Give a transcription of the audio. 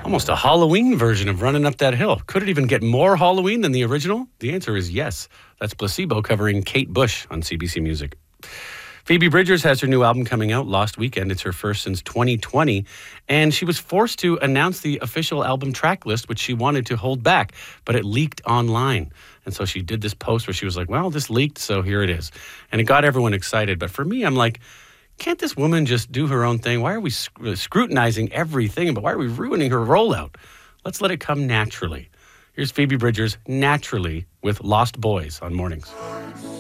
Almost a Halloween version of Running Up That Hill. Could it even get more Halloween than the original? The answer is yes. That's Placebo covering Kate Bush on CBC Music. Phoebe Bridgers has her new album coming out Lost Weekend. It's her first since 2020. And she was forced to announce the official album track list, which she wanted to hold back, but it leaked online. And so she did this post where she was like, well, this leaked, so here it is. And it got everyone excited. But for me, I'm like, can't this woman just do her own thing? Why are we scrutinizing everything? But why are we ruining her rollout? Let's let it come naturally. Here's Phoebe Bridgers, Naturally, with Lost Boys on Mornings.